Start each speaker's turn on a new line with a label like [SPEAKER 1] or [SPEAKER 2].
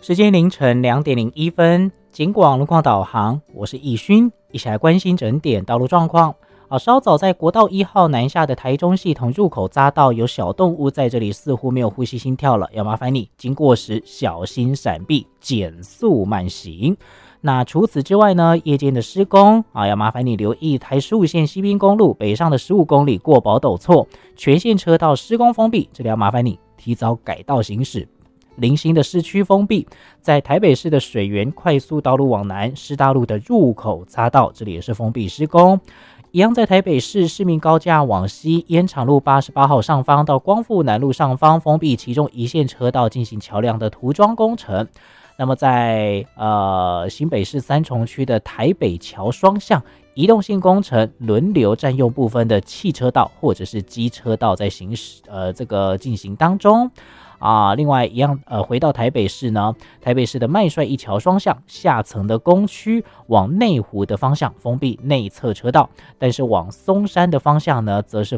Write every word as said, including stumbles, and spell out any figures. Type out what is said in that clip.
[SPEAKER 1] 时间凌晨两点零一分，警广路况导航，我是易勋，一起来关心整点道路状况。啊，稍早在国道一号南下的台中系统入口匝道有小动物在这里似乎没有呼吸心跳了，要麻烦你经过时小心闪避，减速慢行。那除此之外呢，夜间的施工啊，要麻烦你留意台十五线西滨公路北上的十五公里过保陡错，全线车道施工封闭，这里要麻烦你提早改道行驶。零星的市区封闭，在台北市的水源快速道路往南师大路的入口匝道，这里也是封闭施工。一样在台北市市民高架往西烟厂路八十八号上方到光复南路上方封闭其中一线车道进行桥梁的涂装工程。那么在呃新北市三重区的台北桥双向移动性工程轮流占用部分的汽车道或者是机车道在行驶呃这个进行当中。啊，另外一样，呃，回到台北市呢，台北市的麦帅一桥双向下层的工区往内湖的方向封闭内侧车道，但是往松山的方向呢，则是